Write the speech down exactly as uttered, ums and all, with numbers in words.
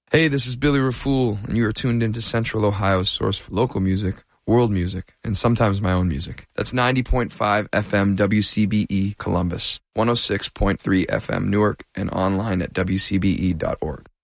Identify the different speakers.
Speaker 1: Hey, this is Billy Rafool, and you are tuned into Central Ohio's source for local music, world music, and sometimes my own music. That's ninety point five F M W C B E Columbus, one oh six point three F M Newark, and online at W C B E dot org.